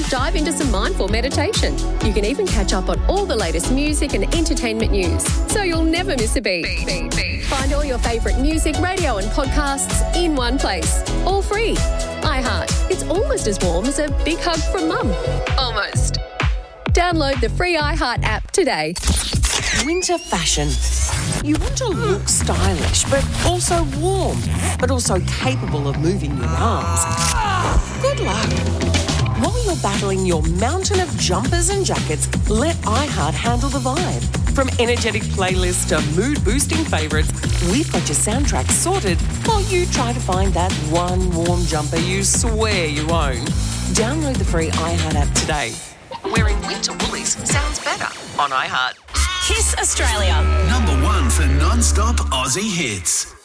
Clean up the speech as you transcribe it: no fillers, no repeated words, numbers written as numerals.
dive into some mindful meditation. You can even catch up on all the latest music and entertainment news, so you'll never miss a beat. Find all your favourite music, radio and podcasts in one place. All free. iHeart. It's almost as warm as a big hug from mum. Almost. Download the free iHeart app today. Winter fashion. You want to look stylish, but also warm, but also capable of moving your arms. Good luck. While you're battling your mountain of jumpers and jackets, let iHeart handle the vibe. From energetic playlists to mood-boosting favourites, we've got your soundtrack sorted while you try to find that one warm jumper you swear you own. Download the free iHeart app today. Wearing winter woolies sounds better on iHeart. Kiss Australia. Number 1 for non-stop Aussie hits.